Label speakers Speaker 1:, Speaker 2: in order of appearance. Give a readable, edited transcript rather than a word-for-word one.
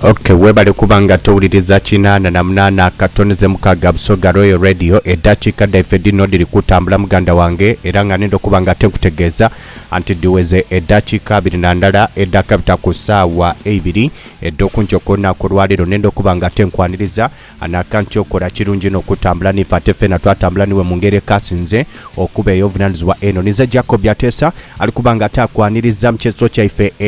Speaker 1: Okay, webale kubanga towuliriza kinana na munana katoneze mukaga Busoga Royal Radio eddakiika David Nodiri kutambula muganda wange era nga nendo kubanga tenkutegeeza anti diweze eddakiika 22 eddaka bitaku ssaawa 2 eddokunkyokona ku lwaliro nendo kubanga tenkwaniriza anakanchokola kirungi n'okutambula nifate fena twatambula niwe mu ngeri kasinze okuba ey'obuvunaanyizibwa eno nize Jacob Yatesa ali kubanga atakwaniriza mu kyeso kyaife